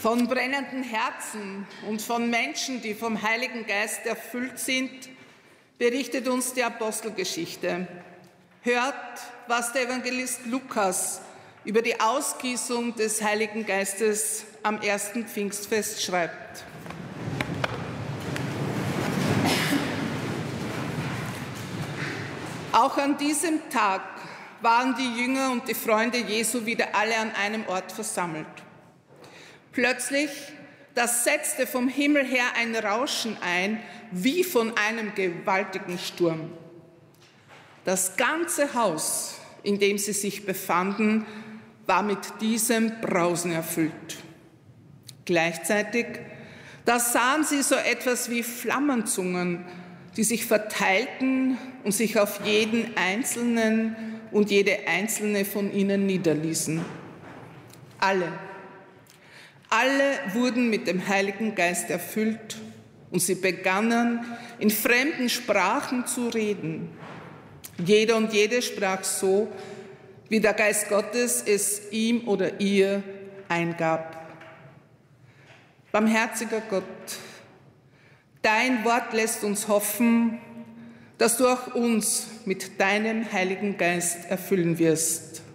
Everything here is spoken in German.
Von brennenden Herzen und von Menschen, die vom Heiligen Geist erfüllt sind, berichtet uns die Apostelgeschichte. Hört, was der Evangelist Lukas über die Ausgießung des Heiligen Geistes am ersten Pfingstfest schreibt. Auch an diesem Tag waren die Jünger und die Freunde Jesu wieder alle an einem Ort versammelt. Plötzlich, da setzte vom Himmel her ein Rauschen ein, wie von einem gewaltigen Sturm. Das ganze Haus, in dem sie sich befanden, war mit diesem Brausen erfüllt. Gleichzeitig, da sahen sie so etwas wie Flammenzungen, die sich verteilten und sich auf jeden Einzelnen und jede einzelne von ihnen niederließen. Alle wurden mit dem Heiligen Geist erfüllt und sie begannen, in fremden Sprachen zu reden. Jeder und jede sprach so, wie der Geist Gottes es ihm oder ihr eingab. Barmherziger Gott, dein Wort lässt uns hoffen, dass du auch uns mit deinem Heiligen Geist erfüllen wirst.